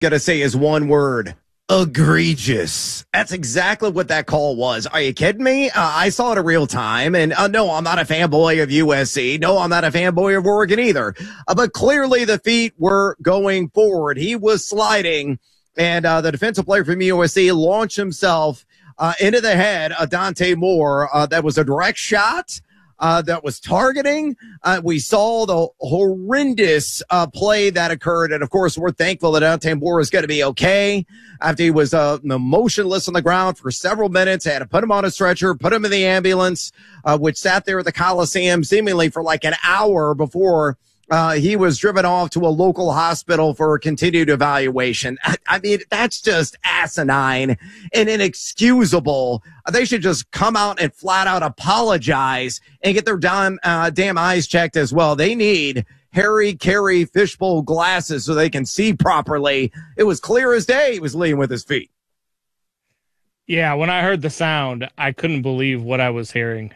going to say is one word. Egregious. That's exactly what that call was. Are you kidding me? I saw it in real time. And no, I'm not a fanboy of USC. No, I'm not a fanboy of Oregon either. But clearly the feet were going forward. He was sliding, and the defensive player from USC launched himself into the head of Dante Moore. That was a direct shot. That was targeting. We saw the horrendous play that occurred. And, of course, we're thankful that Dante Moore is going to be okay after he was motionless on the ground for several minutes. Had to put him on a stretcher, put him in the ambulance, which sat there at the Coliseum seemingly for like an hour before he was driven off to a local hospital for continued evaluation. I mean, that's just asinine and inexcusable. They should just come out and flat out apologize and get their damn eyes checked as well. They need Harry Carey fishbowl glasses so they can see properly. It was clear as day he was leading with his feet. Yeah, when I heard the sound, I couldn't believe what I was hearing.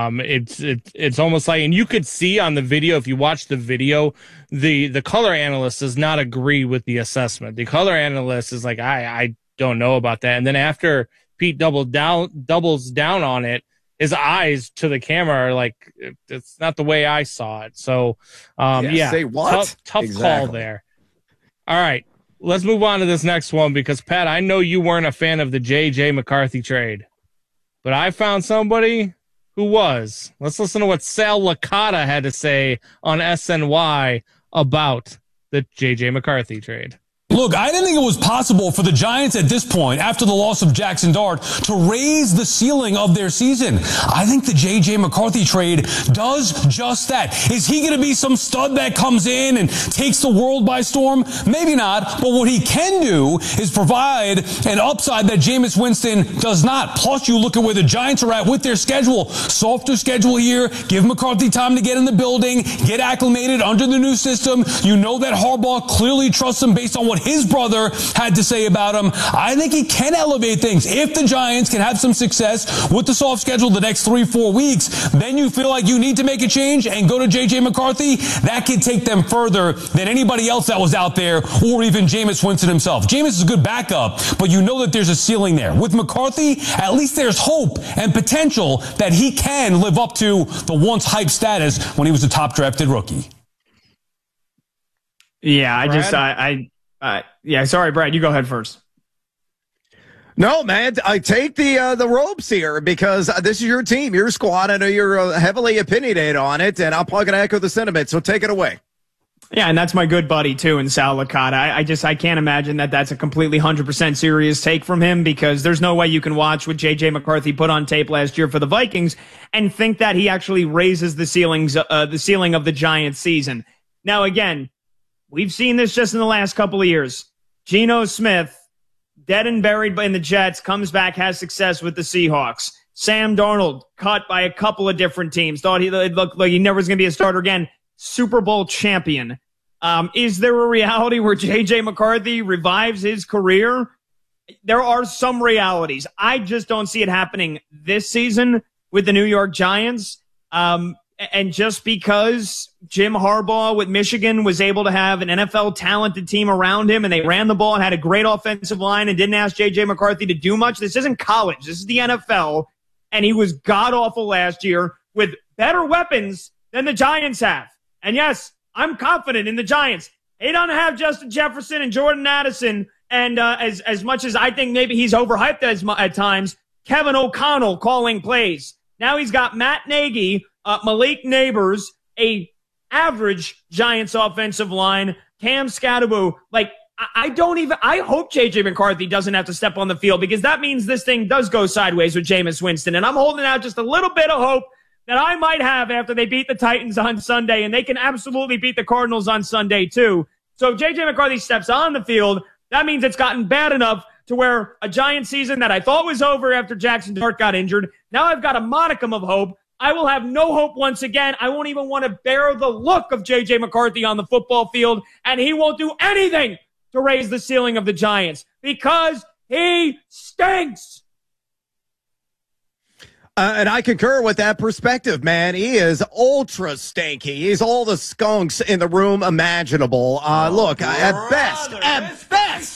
It's almost like, and you could see on the video, if you watch the video, the color analyst does not agree with the assessment. The color analyst is like, I don't know about that. And then after Pete doubles down on it, his eyes to the camera are like, it's not the way I saw it. So, say what? Tough exactly. Call there. All right, let's move on to this next one because, Pat, I know you weren't a fan of the J.J. McCarthy trade, but I found somebody who was. Let's listen to what Sal Licata had to say on SNY about the J.J. McCarthy trade. Look, I didn't think it was possible for the Giants at this point, after the loss of Jackson Dart, to raise the ceiling of their season. I think the J.J. McCarthy trade does just that. Is he going to be some stud that comes in and takes the world by storm? Maybe not, but what he can do is provide an upside that Jameis Winston does not. Plus, you look at where the Giants are at with their schedule. Softer schedule here. Give McCarthy time to get in the building, get acclimated under the new system. You know that Harbaugh clearly trusts him based on what his brother had to say about him. I think he can elevate things. If the Giants can have some success with the soft schedule the next 3-4 weeks, then you feel like you need to make a change and go to J.J. McCarthy. That could take them further than anybody else that was out there or even Jameis Winston himself. Jameis is a good backup, but you know that there's a ceiling there. With McCarthy, at least there's hope and potential that he can live up to the once hyped status when he was a top drafted rookie. Yeah, sorry, Brad, you go ahead first. No, man, I take the ropes here because this is your team, your squad. I know you're heavily opinionated on it, and I'm probably going to echo the sentiment, so take it away. Yeah, and that's my good buddy, too, in Sal Licata. I can't imagine that that's a completely 100% serious take from him because there's no way you can watch what J.J. McCarthy put on tape last year for the Vikings and think that he actually raises the ceiling of the Giants season. Now, again, we've seen this just in the last couple of years. Geno Smith, dead and buried in the Jets, comes back, has success with the Seahawks. Sam Darnold, cut by a couple of different teams. Thought he looked like he never was going to be a starter again. Super Bowl champion. Is there a reality where J.J. McCarthy revives his career? There are some realities. I just don't see it happening this season with the New York Giants. And just because Jim Harbaugh with Michigan was able to have an NFL talented team around him and they ran the ball and had a great offensive line and didn't ask J.J. McCarthy to do much. This isn't college. This is the NFL. And he was god-awful last year with better weapons than the Giants have. And yes, I'm confident in the Giants. They don't have Justin Jefferson and Jordan Addison. And as much as I think maybe he's overhyped at times, Kevin O'Connell calling plays. Now he's got Matt Nagy, Malik Neighbors, a average Giants offensive line, Cam Scatterbo. Like, I hope J.J. McCarthy doesn't have to step on the field because that means this thing does go sideways with Jameis Winston. And I'm holding out just a little bit of hope that I might have after they beat the Titans on Sunday, and they can absolutely beat the Cardinals on Sunday too. So if J.J. McCarthy steps on the field, that means it's gotten bad enough to where a Giants season that I thought was over after Jackson Dart got injured, now I've got a modicum of hope. I will have no hope once again. I won't even want to bear the look of J.J. McCarthy on the football field, and he won't do anything to raise the ceiling of the Giants because he stinks. And I concur with that perspective, man. He is ultra stanky. He's all the skunks in the room imaginable. Look, at best,